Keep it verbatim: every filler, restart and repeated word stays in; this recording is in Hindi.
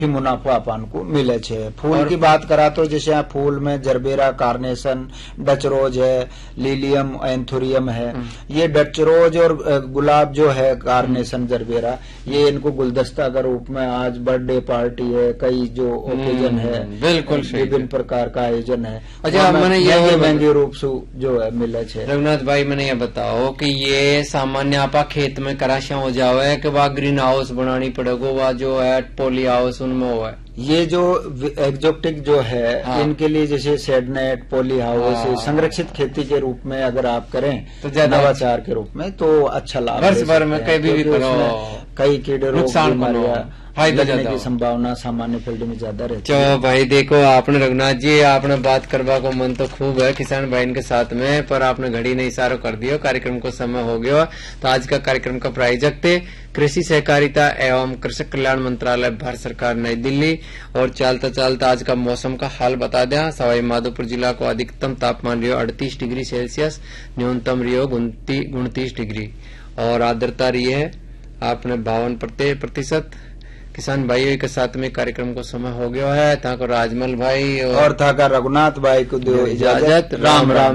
मुनाफा अपन को मिले छे। फूल की बात करा तो जैसे यहाँ फूल में जरबेरा, कार्नेशन, डच रोज है, लिलियम, एंथोरियम है। ये डच रोज और गुलाब जो है, कार्नेशन, जरबेरा, ये इनको गुलदस्ता के रूप में आज बर्थडे पार्टी है, कई जो ओकेजन है, बिल्कुल विभिन्न प्रकार का आयोजन है। अच्छा, मैंने ये महंगे रूप से जो है मिले छे। रघुनाथ भाई, मैंने ये बताओ कि ये सामान्य आपा खेत में कराशा हो जावे कि वह ग्रीन हाउस बनानी पड़ेगा, वह जो है पॉली हाउस उनमें हुआ है। ये जो एक्जोटिक जो है, हाँ। इनके लिए जैसे शेडनेट, पॉली हाउस, हाँ। संरक्षित खेती के रूप में अगर आप करें तो नवाचार के रूप में तो अच्छा लाभ वर्ष भर में कहीं भी, भी करो, कई कीड़े रोग, बीमारियां लगने की संभावना सामान्य फील्ड में ज्यादा रहती है। चलो भाई, देखो आपने रघुनाथ जी, आपने बात करवा को मन तो खूब है किसान भाई के साथ में, पर आपने घड़ी ने इशारा कर दिया, कार्यक्रम को समय हो गया। तो आज का कार्यक्रम का प्रायोजक थे कृषि सहकारिता एवं कृषक कल्याण मंत्रालय, भारत सरकार, नई दिल्ली। और चलता चलता आज का मौसम का हाल बता दें। सवाई माधोपुर जिला को अधिकतम तापमान रियो अड़तीस डिग्री सेल्सियस, न्यूनतम रियो उनतीस डिग्री और आर्द्रता रही है आपने बावन प्रतिशत। किसान भाइयों के साथ में कार्यक्रम को समय हो गया है। था को राजमल भाई और, और था का रघुनाथ भाई को दो इजाजत। राम राम।